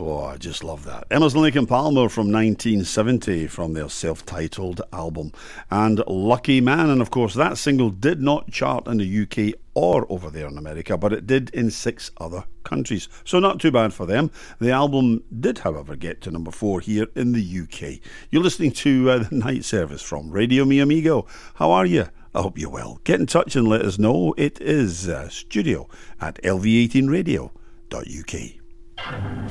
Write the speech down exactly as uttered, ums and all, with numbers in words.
Oh, I just love that. Emerson, Lake and Palmer from nineteen seventy from their self-titled album. And Lucky Man, and of course that single did not chart in the U K or over there in America, but it did in six other countries. So not too bad for them. The album did, however, get to number four here in the U K. You're listening to uh, The Night Service from Radio Mi Amigo. How are you? I hope you're well. Get in touch and let us know. It is uh, studio at L V eighteen radio dot U K.